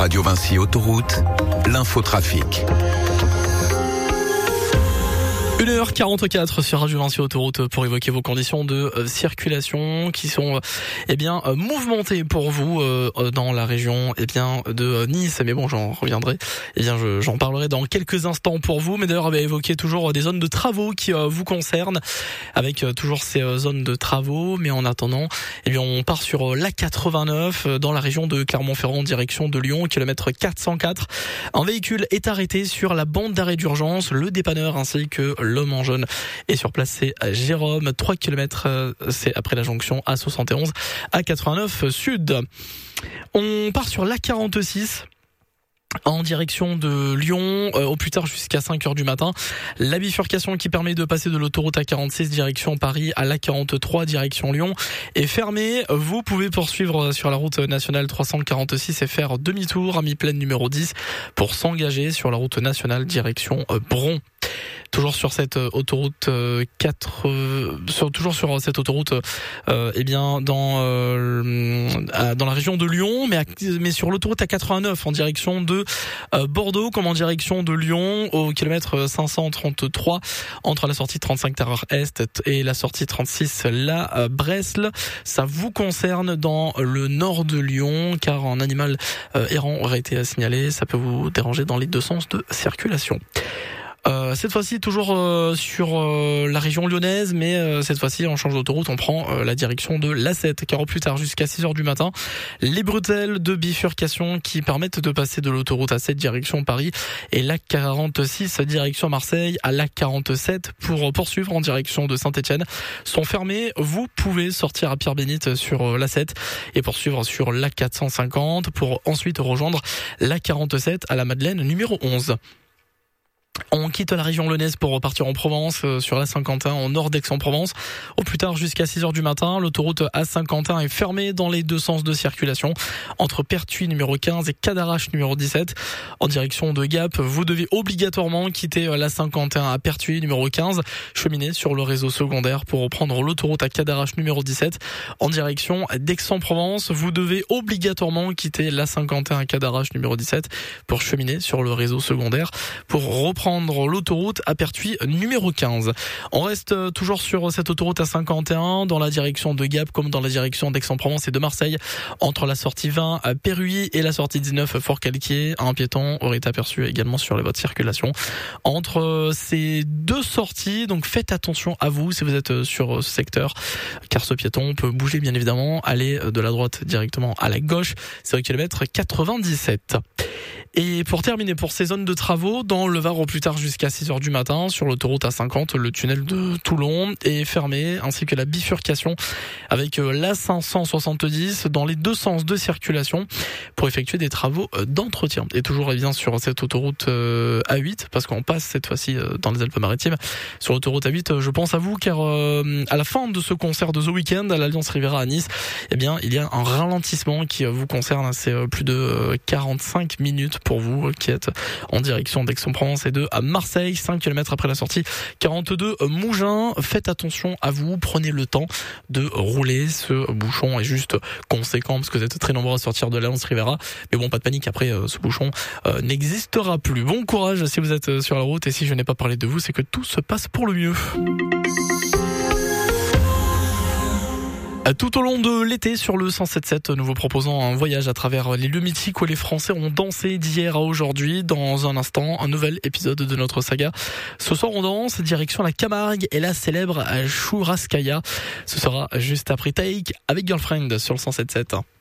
Radio Vinci Autoroute, l'infotrafic. 1h44 sur Radio Vinci Autoroute pour évoquer vos conditions de circulation qui sont mouvementées pour vous dans la région de Nice. Mais bon, j'en reviendrai. J'en parlerai dans quelques instants pour vous. Mais d'ailleurs, on va évoquer toujours des zones de travaux qui vous concernent, avec toujours ces zones de travaux. Mais en attendant, on part sur l'A89 dans la région de Clermont-Ferrand, direction de Lyon, kilomètre 404. Un véhicule est arrêté sur la bande d'arrêt d'urgence. Le dépanneur ainsi que l'homme en jaune est sur place, c'est Jérôme, 3 km, c'est après la jonction A71 à 89 Sud. On part sur l'A46 en direction de Lyon, au plus tard jusqu'à 5h du matin. La bifurcation qui permet de passer de l'autoroute A46 direction Paris à l'A43 direction Lyon est fermée. Vous pouvez poursuivre sur la route nationale 346 et faire demi-tour à mi-plaine numéro 10 pour s'engager sur la route nationale direction Bron. Toujours sur cette autoroute dans la région de Lyon, mais sur l'autoroute A89 en direction de Bordeaux comme en direction de Lyon au kilomètre 533 entre la sortie 35 Terreur Est et la sortie 36 La Bresle. Ça vous concerne dans le nord de Lyon car un animal errant aurait été signalé. Ça peut vous déranger dans les deux sens de circulation. Cette fois-ci toujours sur la région lyonnaise, mais cette fois-ci on change d'autoroute, on prend la direction de l'A7 car au plus tard jusqu'à 6h du matin, les bretelles de bifurcation qui permettent de passer de l'autoroute A7 direction Paris et l'A46 direction Marseille à l'A47 pour poursuivre en direction de Saint-Etienne sont fermées. Vous pouvez sortir à Pierre-Bénite sur l'A7 et poursuivre sur l'A450 pour ensuite rejoindre l'A47 à la Madeleine numéro 11. On quitte la région lyonnaise pour repartir en Provence sur la Saint-Quentin en nord d'Aix-en-Provence. Au plus tard jusqu'à 6h du matin, l'autoroute A Saint-Quentin est fermée dans les deux sens de circulation entre Pertuis numéro 15 et Cadarache numéro 17. En direction de Gap, vous devez obligatoirement quitter la Saint-Quentin à Pertuis numéro 15, cheminer sur le réseau secondaire pour reprendre l'autoroute à Cadarache numéro 17. En direction d'Aix-en-Provence, vous devez obligatoirement quitter la Saint-Quentin à Cadarache numéro 17 pour cheminer sur le réseau secondaire pour reprendre l'autoroute à Pertuis numéro 15. On reste toujours sur cette autoroute A51 dans la direction de Gap comme dans la direction d'Aix-en-Provence et de Marseille entre la sortie 20 à Péruy et la sortie 19 Fort-Calquier. Un piéton aurait été aperçu également sur les voies de circulation entre ces deux sorties, donc faites attention à vous si vous êtes sur ce secteur car ce piéton peut bouger bien évidemment, aller de la droite directement à la gauche, c'est au kilomètre 97. Et pour terminer, pour ces zones de travaux, dans le Var au plus tard jusqu'à 6h du matin, sur l'autoroute A50, le tunnel de Toulon est fermé, ainsi que la bifurcation avec la 570 dans les deux sens de circulation pour effectuer des travaux d'entretien. Et toujours bien sur cette autoroute A8, parce qu'on passe cette fois-ci dans les Alpes-Maritimes. Sur l'autoroute A8, je pense à vous, car à la fin de ce concert de The Weeknd à l'Alliance Riviera à Nice, il y a un ralentissement qui vous concerne. C'est plus de 45 minutes pour vous qui êtes en direction d'Aix-en-Provence et de à Marseille, 5 km après la sortie 42 Mougins. Faites attention à vous, prenez le temps de rouler. Ce bouchon est juste conséquent parce que vous êtes très nombreux à sortir de l'Alliance Riviera. Mais bon, pas de panique, après ce bouchon n'existera plus. Bon courage si vous êtes sur la route, et si je n'ai pas parlé de vous, c'est que tout se passe pour le mieux. Tout au long de l'été sur le 107.7, nous vous proposons un voyage à travers les lieux mythiques où les Français ont dansé d'hier à aujourd'hui. Dans un instant, un nouvel épisode de notre saga. Ce soir, on danse direction la Camargue et la célèbre Churrascaia. Ce sera juste après Take avec Girlfriend sur le 107.7.